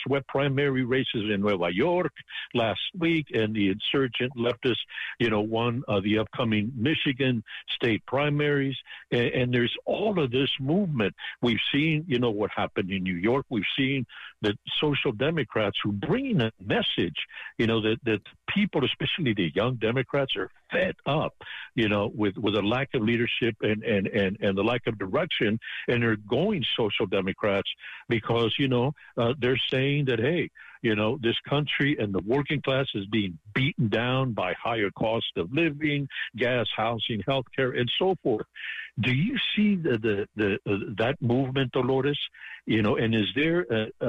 swept primary races in Nueva York last week, and the insurgent leftists, won the upcoming Michigan state primaries. And there's all of this movement. We've seen, what happened in New York. We've seen that social democrats who bring a message, that people, especially the young Democrats, are fed up, with a lack of leadership and the lack of direction, and they're going social democrats because they're saying that, hey, this country and the working class is being beaten down by higher cost of living, gas, housing, healthcare, and so forth. Do you see that movement, Dolores? And is there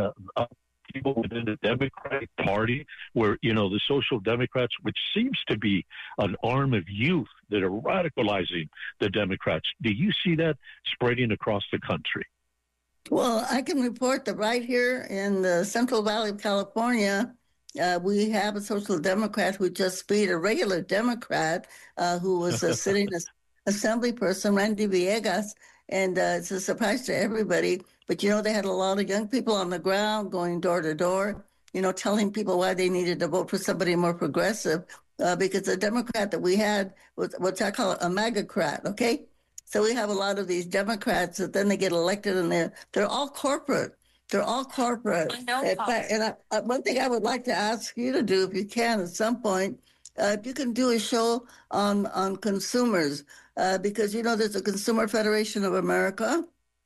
people within the Democratic Party where, the Social Democrats, which seems to be an arm of youth that are radicalizing the Democrats, do you see that spreading across the country? Well, I can report that right here in the Central Valley of California, we have a Social Democrat who just beat a regular Democrat who was a sitting assembly person, Randy Villegas, and it's a surprise to everybody. But, they had a lot of young people on the ground going door to door, telling people why they needed to vote for somebody more progressive because the Democrat that we had was what I call a MAGA-crat, okay? So we have a lot of these Democrats that then they get elected and they're all corporate. They're all corporate. I know. One thing I would like to ask you to do, if you can at some point, if you can do a show on consumers, because, there's a Consumer Federation of America.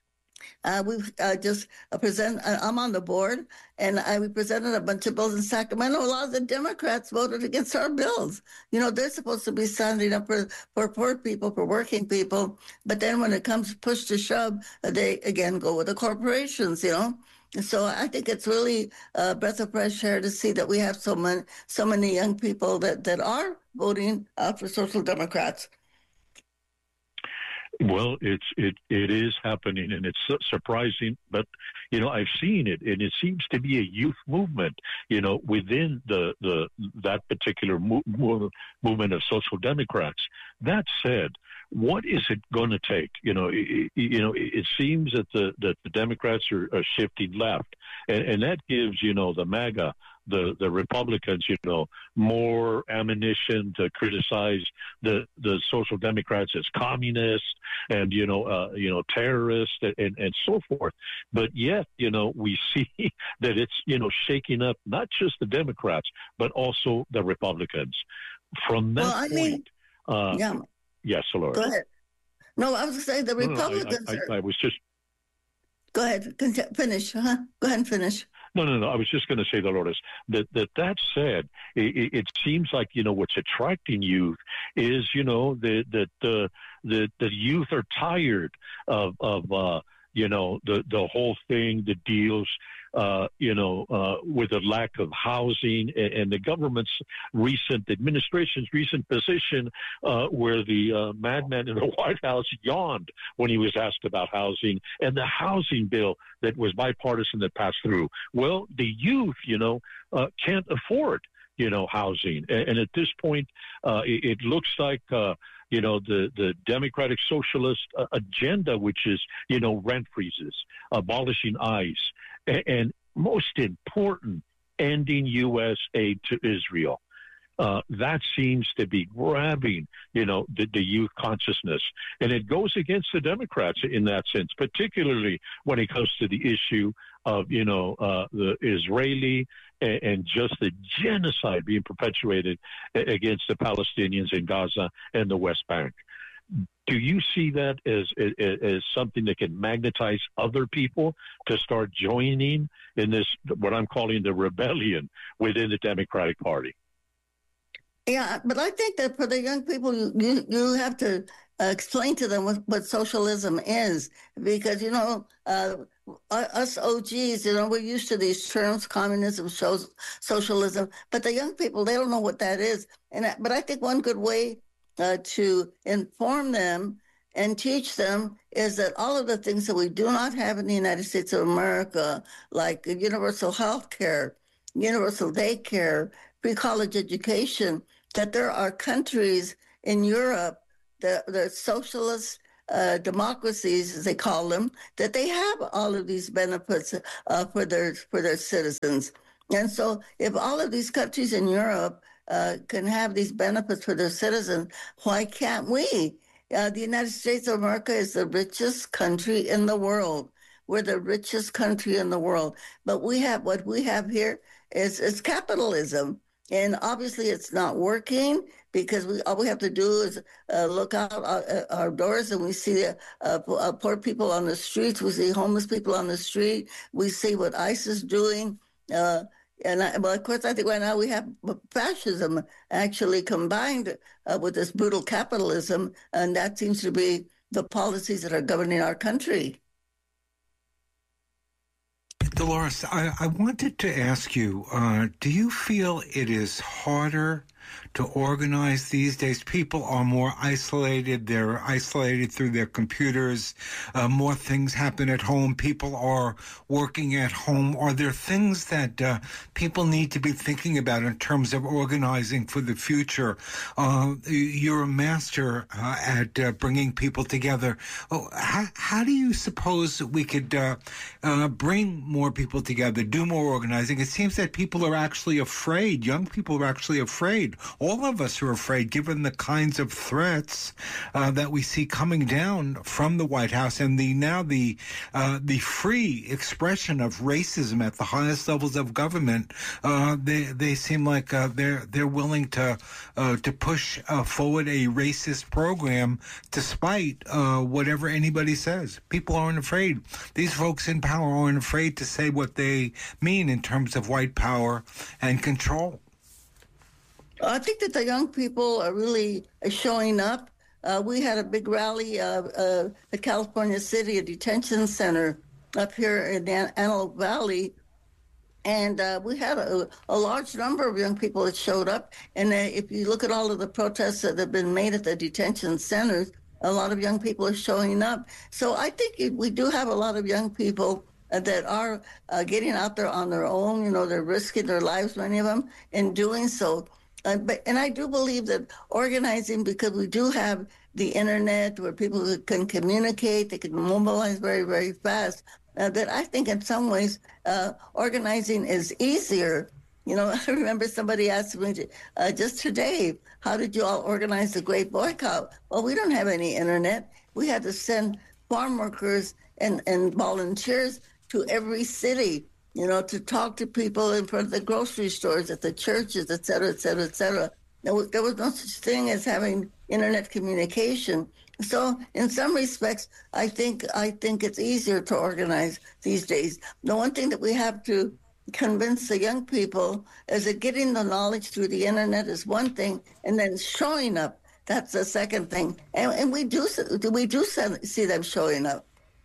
We've just I'm on the board, and we presented a bunch of bills in Sacramento. A lot of the Democrats voted against our bills. They're supposed to be standing up for poor people, for working people. But then when it comes push to shove, they again go with the corporations, And so I think it's really a breath of fresh air to see that we have so many young people that are voting for Social Democrats. Well, it is happening, and it's surprising, but I've seen it, and it seems to be a youth movement, within that particular movement of Social Democrats. That said, what is it going to take? It seems that the Democrats are shifting left, and that gives the MAGA, the Republicans, more ammunition to criticize the Social Democrats as communists and terrorists and so forth. But yet, we see that it's shaking up not just the Democrats but also the Republicans. From that point, yeah. Yes, Dolores. Go ahead. No, I was going to say the Republicans. I was just. Go ahead. Finish. Go ahead and finish. No. I was just going to say, Dolores, that said, it seems like, what's attracting youth is, that the youth are tired of the whole thing, the deals, with the lack of housing and the government's administration's recent position, where the madman in the White House yawned when he was asked about housing and the housing bill that was bipartisan that passed through. Well, the youth, can't afford, housing. And at this point, it looks like, the Democratic Socialist agenda, which is, rent freezes, abolishing ICE, and most important, ending U.S. aid to Israel. That seems to be grabbing, the youth consciousness. And it goes against the Democrats in that sense, particularly when it comes to the issue of, the Israeli and just the genocide being perpetuated against the Palestinians in Gaza and the West Bank. Do you see that as something that can magnetize other people to start joining in this, what I'm calling the rebellion within the Democratic Party? Yeah, but I think that for the young people, you have to explain to them what socialism is, because, us OGs, we're used to these terms, communism, socialism, but the young people, they don't know what that is. But I think one good way to inform them and teach them is that all of the things that we do not have in the United States of America, like universal health care, universal daycare, pre-college education, that there are countries in Europe, the socialist democracies, as they call them, that they have all of these benefits for their citizens. And so, if all of these countries in Europe can have these benefits for their citizens, why can't we? The United States of America is the richest country in the world. We're the richest country in the world. But what we have here is capitalism. And obviously it's not working because all we have to do is look out our doors and we see poor people on the streets. We see homeless people on the street. We see what ICE is doing. Of course, I think right now we have fascism actually combined with this brutal capitalism, and that seems to be the policies that are governing our country. Dolores, I wanted to ask you, do you feel it is harder to organize these days? People are more isolated. They're isolated through their computers. More things happen at home. People are working at home. Are there things that people need to be thinking about in terms of organizing for the future? You're a master at bringing people together. How do you suppose we could bring more people together, do more organizing? It seems that people are actually afraid. Young people are actually afraid. All of us are afraid, given the kinds of threats that we see coming down from the White House and the free expression of racism at the highest levels of government. They seem like they're willing to push forward a racist program despite whatever anybody says. People aren't afraid. These folks in power aren't afraid to say what they mean in terms of white power and control. I think that the young people are really showing up. We had a big rally at California City, a detention center up here in Antelope Valley. And we had a large number of young people that showed up. And if you look at all of the protests that have been made at the detention centers, a lot of young people are showing up. So I think we do have a lot of young people that are getting out there on their own. You know, they're risking their lives, many of them, in doing so. And I do believe that organizing, because we do have the internet where people can communicate, they can mobilize very, very fast, that I think in some ways organizing is easier. You know, I remember somebody asked me just today, how did you all organize the Great Boycott? Well, we don't have any internet. We had to send farm workers and volunteers to every city, you know, to talk to people in front of the grocery stores, at the churches, et cetera, et cetera, et cetera. There was no such thing as having internet communication. So in some respects, I think it's easier to organize these days. The one thing that we have to convince the young people is that getting the knowledge through the internet is one thing, and then showing up, that's the second thing. And we do see them showing up.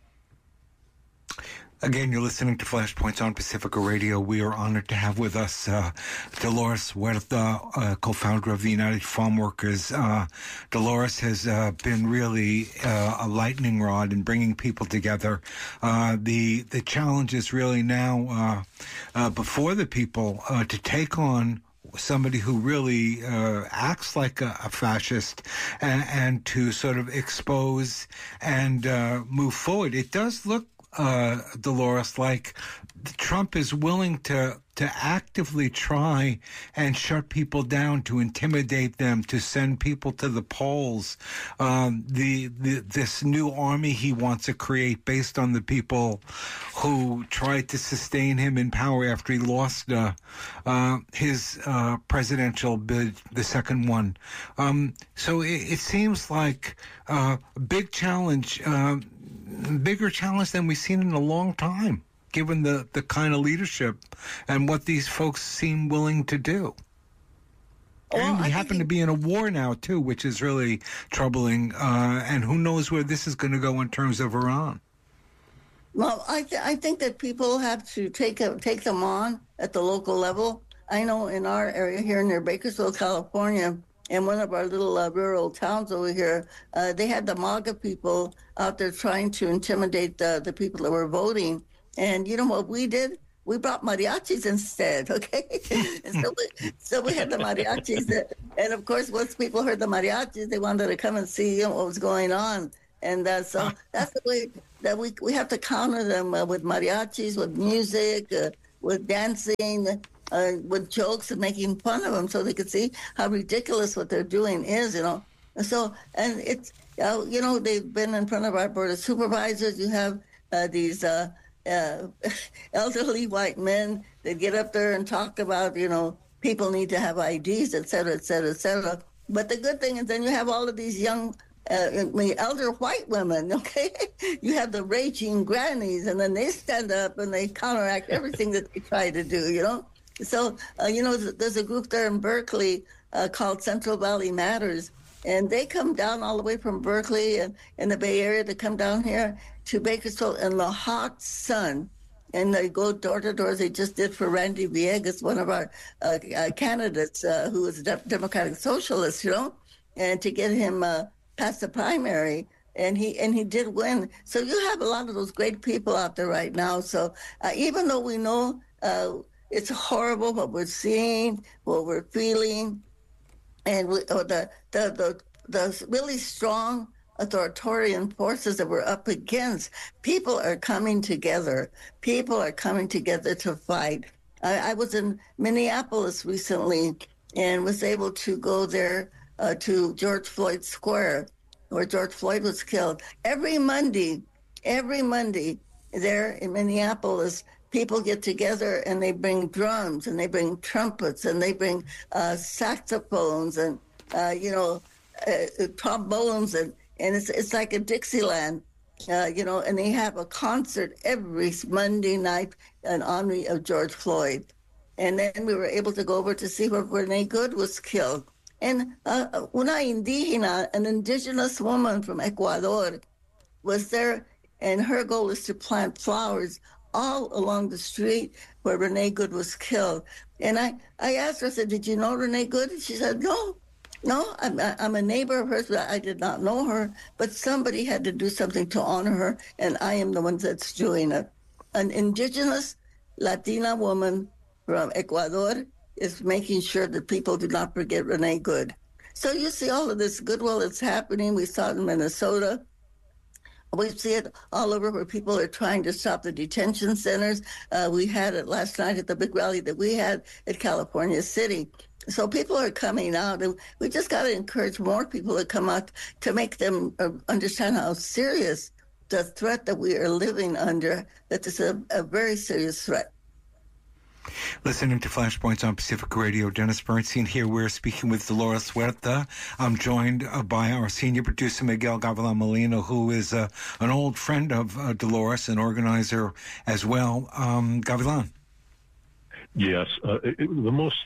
Again, you're listening to Flashpoints on Pacifica Radio. We are honored to have with us Dolores Huerta, co-founder of the United Farm Workers. Dolores has been really a lightning rod in bringing people together. The challenge is really now before the people to take on somebody who really acts like a fascist and to sort of expose and move forward. It does look, Dolores, like Trump is willing to actively try and shut people down, to intimidate them, to send people to the polls. This new army he wants to create based on the people who tried to sustain him in power after he lost his presidential bid, the second one. So it seems like a big challenge, bigger challenge than we've seen in a long time, given the kind of leadership and what these folks seem willing to do. And we happen to be in a war now, too, which is really troubling. And who knows where this is going to go in terms of Iran. Well, I think that people have to take them on at the local level. I know in our area here near Bakersfield, California, in one of our little rural towns over here, they had the MAGA people out there trying to intimidate the people that were voting. And you know what we did? We brought mariachis instead, okay? And so we had the mariachis. And of course, once people heard the mariachis, they wanted to come and see what was going on. And so that's the way that we have to counter them with mariachis, with music, with dancing, with jokes and making fun of them so they can see how ridiculous what they're doing is, And so, and it's, they've been in front of our board of supervisors. You have these elderly white men that get up there and talk about, people need to have IDs, et cetera, et cetera, et cetera. But the good thing is then you have all of these young elder white women, okay? You have the raging grannies, and then they stand up and they counteract everything that they try to do, So, there's a group there in Berkeley called Central Valley Matters, and they come down all the way from Berkeley and in the Bay Area to come down here to Bakersfield in the hot sun. And they go door to door, as they just did for Randy Villegas, one of our candidates who is a Democratic Socialist, and to get him past the primary. And he did win. So you have a lot of those great people out there right now. So even though we know it's horrible what we're seeing, what we're feeling, and the really strong authoritarian forces that we're up against, people are coming together. People are coming together to fight. I was in Minneapolis recently and was able to go there to George Floyd Square, where George Floyd was killed. Every Monday there in Minneapolis, people get together and they bring drums and they bring trumpets and they bring saxophones and, trombones and it's like a Dixieland, and they have a concert every Monday night in honor of George Floyd. And then we were able to go over to see where Renee Good was killed. And una indígena, an indigenous woman from Ecuador, was there, and her goal is to plant flowers all along the street where Renee Good was killed. And I asked her, I said, did you know Renee Good? And she said, no, I'm a neighbor of hers, but I did not know her. But somebody had to do something to honor her, and I am the one that's doing it. An indigenous Latina woman from Ecuador is making sure that people do not forget Renee Good. So you see all of this goodwill that's happening. We saw it in Minnesota. We see it all over where people are trying to stop the detention centers. We had it last night at the big rally that we had at California City. So people are coming out, and we just got to encourage more people to come out to make them understand how serious the threat that we are living under, that this is a very serious threat. Listening to Flashpoints on Pacific Radio, Dennis Bernstein here. We're speaking with Dolores Huerta. I'm joined by our senior producer, Miguel Gavilan Molino, who is an old friend of Dolores, an organizer as well. Gavilan. Yes. The most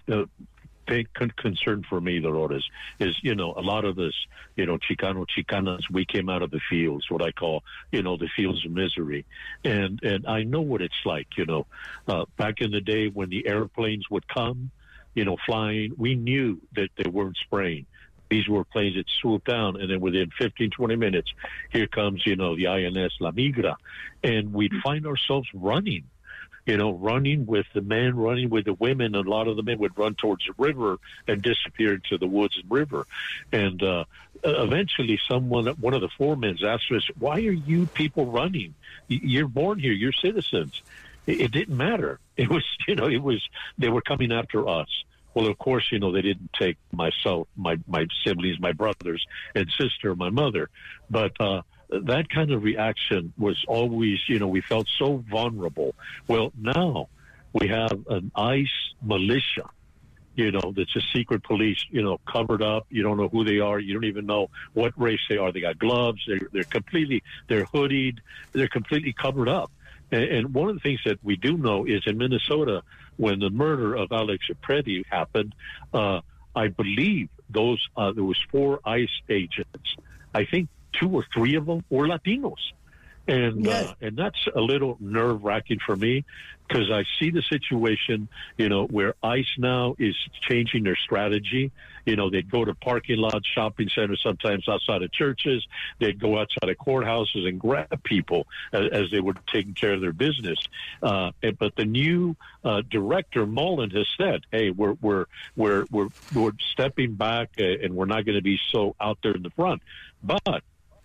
concern for me, Dolores, is, a lot of this, Chicano, Chicanas, we came out of the fields, what I call, the fields of misery. And I know what it's like, back in the day when the airplanes would come, flying, we knew that they weren't spraying. These were planes that swooped down, and then within 15, 20 minutes, here comes, the INS La Migra, and we'd find ourselves running with the men, running with the women. A lot of the men would run towards the river and disappear into the woods and river. And eventually one of the foremen asked us, why are you people running? You're born here. You're citizens. It didn't matter. It was, they were coming after us. Well, of course, they didn't take myself, my siblings, my brothers and sister, my mother. But that kind of reaction was always, we felt so vulnerable. Well, now we have an ICE militia, that's a secret police, covered up. You don't know who they are. You don't even know what race they are. They got gloves. They're hoodied. They're completely covered up. And one of the things that we do know is in Minnesota, when the murder of Alex Epreti happened, I believe there was 4 ICE agents. I think 2 or 3 of them were Latinos. And yes. And that's a little nerve-wracking for me, because I see the situation, where ICE now is changing their strategy. They'd go to parking lots, shopping centers, sometimes outside of churches. They'd go outside of courthouses and grab people as they were taking care of their business. But the new director, Mullen, has said, "Hey, we're stepping back, and we're not going to be so out there in the front." But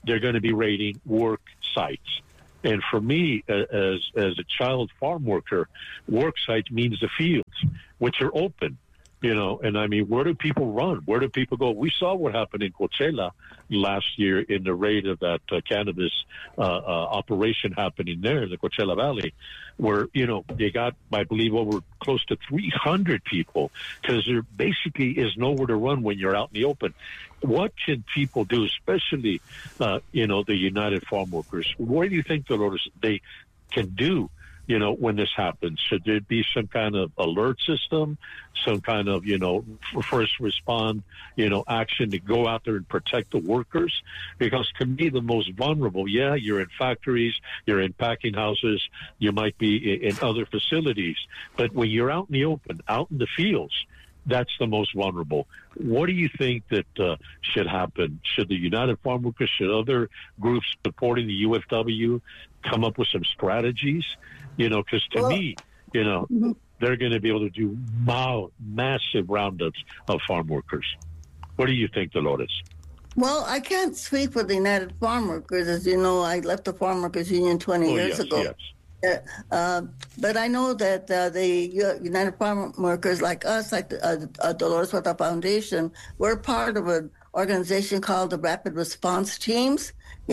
they're going to be raiding work sites. And for me, as a child farm worker, work site means the fields, which are open, and I mean, where do people run? Where do people go? We saw what happened in Coachella last year in the raid of that cannabis operation happening there in the Coachella Valley, where, they got, I believe, over close to 300 people because there basically is nowhere to run when you're out in the open. What can people do, especially, the United Farm Workers? What do you think, Dolores, they can do, when this happens? Should there be some kind of alert system, some kind of, first respond, action to go out there and protect the workers? Because to me, the most vulnerable, you're in factories, you're in packing houses, you might be in other facilities. But when you're out in the open, out in the fields, that's the most vulnerable. What do you think that should happen? Should the United Farm Workers, should other groups supporting the UFW come up with some strategies? Because to me, they're going to be able to do massive roundups of farm workers. What do you think, Dolores? Well, I can't speak for the United Farm Workers. As you know, I left the Farm Workers Union 20 years ago. Yes. But I know that the United Farm Workers, like us, like Dolores Huerta Foundation, we're part of an organization called the Rapid Response Teams,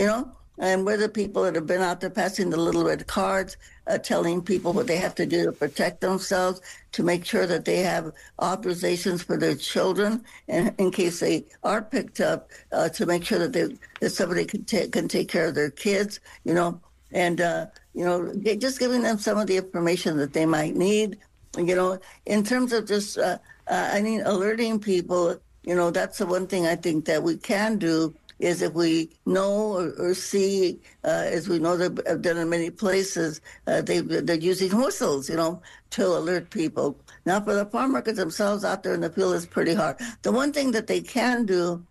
and we're the people that have been out there passing the little red cards, telling people what they have to do to protect themselves, to make sure that they have authorizations for their children, and in case they are picked up, to make sure that somebody can take care of their kids, and just giving them some of the information that they might need, in terms of just, alerting people, that's the one thing I think that we can do, is if we know or see, as we know they've done in many places, they're using whistles, to alert people. Now, for the farm workers themselves out there in the field, it's pretty hard. The one thing that they can do,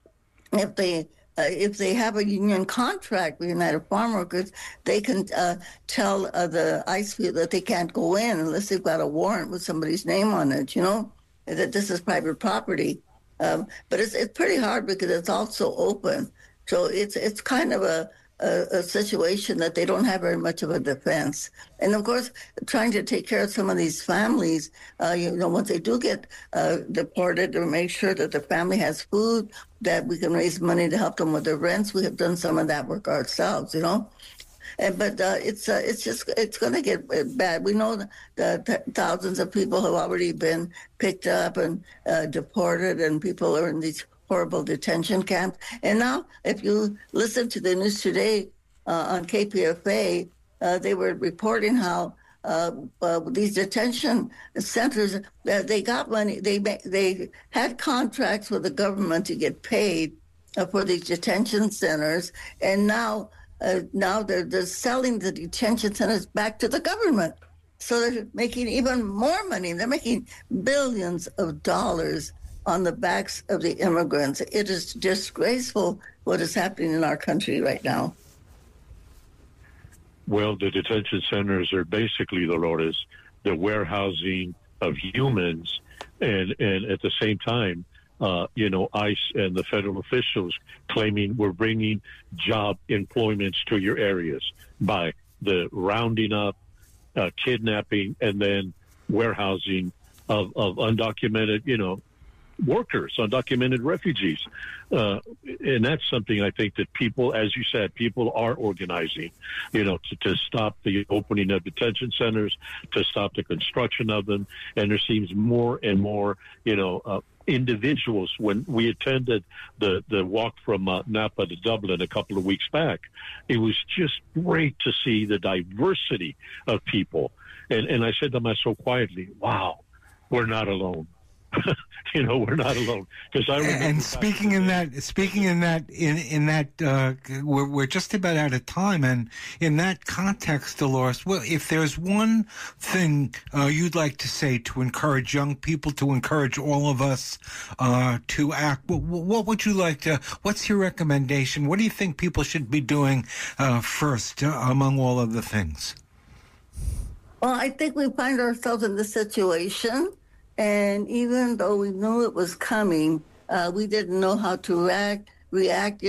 if they have a union contract with United Farm Workers, they can tell the ice field that they can't go in unless they've got a warrant with somebody's name on it, that this is private property. But it's pretty hard because it's also open. So it's kind of a situation that they don't have very much of a defense. And of course, trying to take care of some of these families, once they do get deported, to make sure that the family has food, that we can raise money to help them with their rents. We have done some of that work ourselves, But it's going to get bad. We know that thousands of people have already been picked up and deported, and people are in these horrible detention camps. And now, if you listen to the news today on KPFA, they were reporting how these detention centers, they got money. They had contracts with the government to get paid for these detention centers, and now they're selling the detention centers back to the government. So they're making even more money. They're making billions of dollars on the backs of the immigrants. It is disgraceful what is happening in our country right now. Well, the detention centers are basically, Dolores, the warehousing of humans, and at the same time, ICE and the federal officials claiming we're bringing job employments to your areas by the rounding up, kidnapping, and then warehousing of undocumented, workers, undocumented refugees. And that's something I think that people, as you said, people are organizing, to stop the opening of detention centers, to stop the construction of them. And there seems more and more, individuals. When we attended the walk from Napa to Dublin a couple of weeks back, it was just great to see the diversity of people. And I said to myself quietly, wow, we're not alone. We're not alone. Because I remember. And speaking in that, we're just about out of time. And in that context, Dolores, well, if there's one thing you'd like to say to encourage young people, to encourage all of us to act, what would you like to? What's your recommendation? What do you think people should be doing first among all of the things? Well, I think we find ourselves in this situation. And even though we knew it was coming, we didn't know how to react.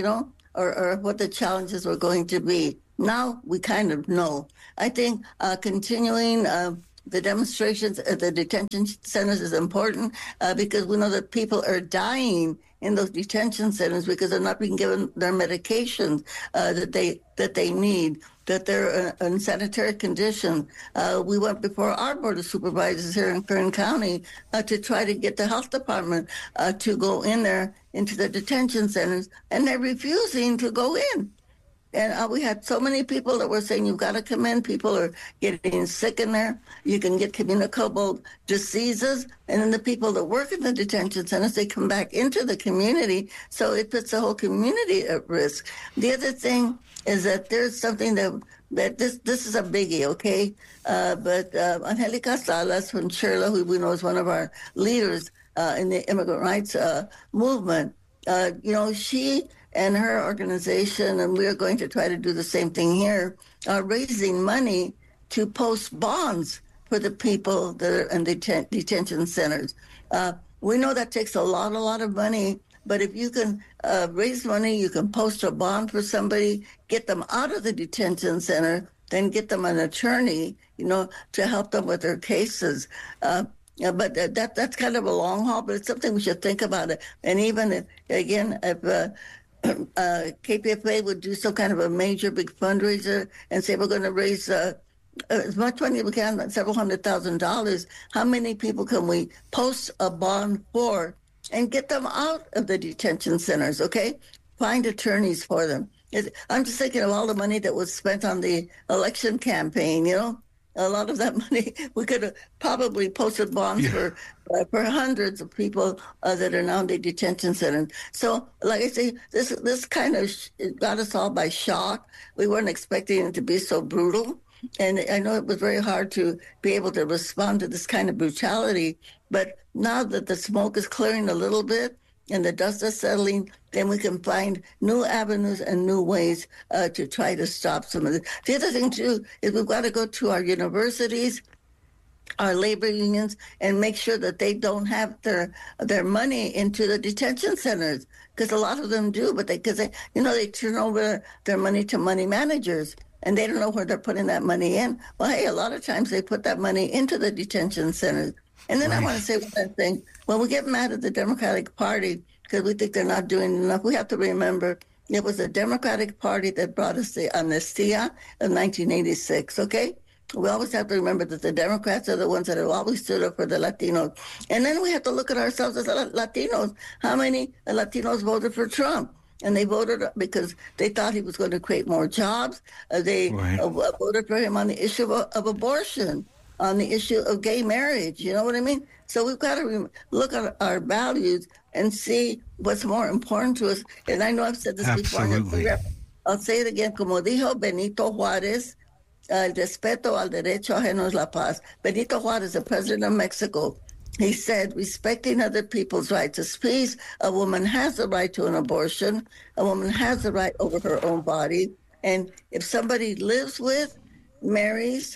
or what the challenges were going to be. Now we kind of know. I think continuing the demonstrations at the detention centers is important because we know that people are dying in those detention centers because they're not being given their medications that they need, that they're in sanitary condition. We went before our board of supervisors here in Kern County to try to get the health department to go in there into the detention centers, and they're refusing to go in. And we had so many people that were saying, you've got to come in. People are getting sick in there. You can get communicable diseases. And then the people that work in the detention centers, they come back into the community. So it puts the whole community at risk. The other thing is that there's something that this is a biggie, okay? But Angelica Salas from Sherla, who we know is one of our leaders in the immigrant rights movement, she and her organization, and we're going to try to do the same thing here, are raising money to post bonds for the people that are in detention centers. We know that takes a lot of money, but if you can raise money, you can post a bond for somebody, get them out of the detention center, then get them an attorney, to help them with their cases. But that's kind of a long haul, but it's something we should think about it. And even if KPFA would do some kind of a major big fundraiser and say we're going to raise as much money as we can, several $100,000. How many people can we post a bond for and get them out of the detention centers, okay? Find attorneys for them. I'm just thinking of all the money that was spent on the election campaign, A lot of that money, we could have probably posted bonds for hundreds of people that are now in the detention center. So, like I say, this kind of got us all by shock. We weren't expecting it to be so brutal. And I know it was very hard to be able to respond to this kind of brutality. But now that the smoke is clearing a little bit and the dust is settling, then we can find new avenues and new ways to try to stop some of this. The other thing, too, is we've got to go to our universities, our labor unions, and make sure that they don't have their money into the detention centers, because a lot of them do, but they turn over their money to money managers, and they don't know where they're putting that money in. Well, hey, a lot of times they put that money into the detention centers. And then I want to say one other thing. When we get mad at the Democratic Party because we think they're not doing enough, we have to remember it was the Democratic Party that brought us the amnestia of 1986, okay? We always have to remember that the Democrats are the ones that have always stood up for the Latinos. And then we have to look at ourselves as Latinos. How many Latinos voted for Trump? And they voted because they thought he was going to create more jobs. They voted for him on the issue of abortion, on the issue of gay marriage. You know what I mean? So we've got to look at our values and see what's more important to us. And I know I've said this Absolutely. before. I'll say it again. Como dijo Benito Juárez, el respeto al derecho ajeno es la paz. Benito Juárez, the president of Mexico, he said, respecting other people's rights is peace. A woman has the right to an abortion. A woman has the right over her own body. And if somebody lives with, marries,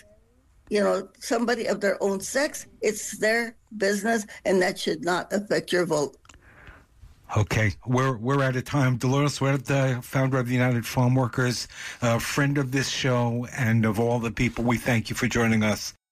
somebody of their own sex, it's their business, and that should not affect your vote. Okay, we're out of time. Dolores Huerta, founder of the United Farm Workers, a friend of this show and of all the people, we thank you for joining us.